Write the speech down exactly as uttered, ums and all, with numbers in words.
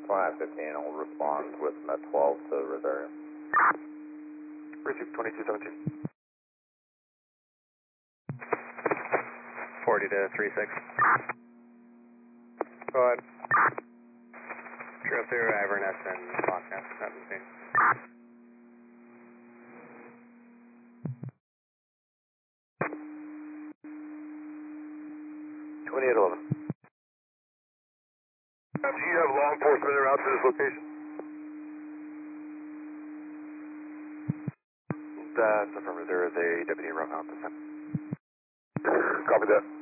five fifteen will respond with Met twelve to Rosario. Receive twenty-two seventeen. forty to three six. Go ahead. Trail through Iverness and Montana, seventeen. twenty-eight eleven. Do you have law enforcement around to this location? That's affirmative. There is a deputy around at this time. Copy that.